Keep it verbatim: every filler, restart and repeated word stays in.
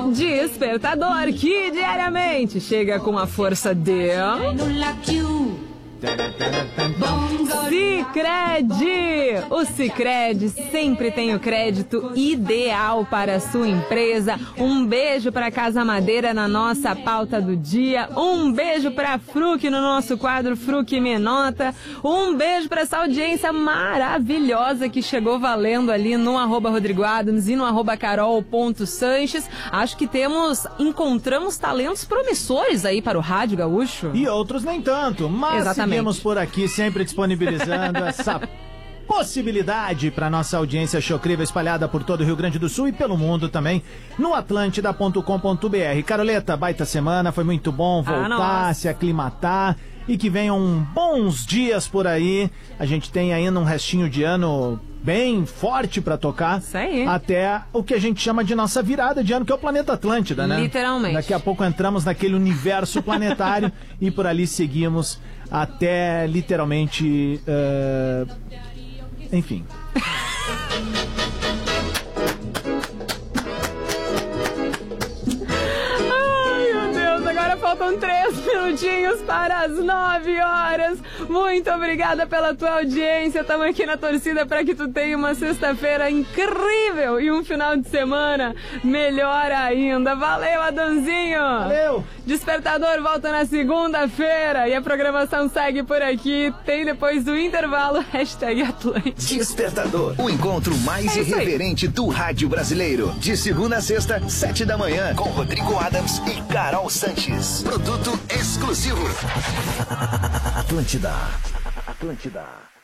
Despertador, que diariamente chega com a força de... Sicredi! O Sicredi sempre tem o crédito ideal para a sua empresa. Um beijo para Casa Madeira na nossa pauta do dia. Um beijo para Fruc no nosso quadro Fruc Me Nota. Um beijo para essa audiência maravilhosa que chegou valendo ali no arroba Rodrigo Adams e no arroba carol.sanches. Acho que temos, encontramos talentos promissores aí para o Rádio Gaúcho. E outros nem tanto, mas Exatamente. Seguimos por aqui sempre disponibilizando essa possibilidade para nossa audiência chocrível espalhada por todo o Rio Grande do Sul e pelo mundo também, no atlântida ponto com ponto b r. Caroleta, baita semana, foi muito bom voltar, ah, se aclimatar e que venham bons dias por aí. A gente tem ainda um restinho de ano bem forte pra tocar. Isso aí. Até o que a gente chama de nossa virada de ano, que é o planeta Atlântida, né? Literalmente. Daqui a pouco entramos naquele universo planetário e por ali seguimos até literalmente... Uh... Enfim. Faltam três minutinhos para as nove horas. Muito obrigada pela tua audiência. Estamos aqui na torcida para que tu tenha uma sexta-feira incrível e um final de semana melhor ainda. Valeu, Adãozinho. Valeu. Despertador volta na segunda-feira e a programação segue por aqui. Tem depois do intervalo, hashtag Atlântico. Despertador, o encontro mais é irreverente do rádio brasileiro. De segunda a sexta, sete da manhã, com Rodrigo Adams e Carol Sanches. Produto exclusivo. Atlântida. Atlântida.